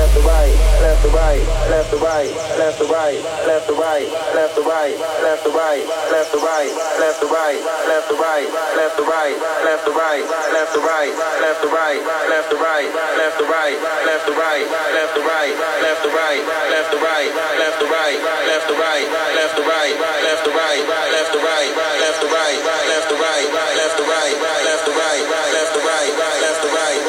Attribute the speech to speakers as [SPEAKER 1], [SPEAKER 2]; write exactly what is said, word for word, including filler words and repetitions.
[SPEAKER 1] left to right, left to right, left to right, left to right, left to right, left to right, left to right,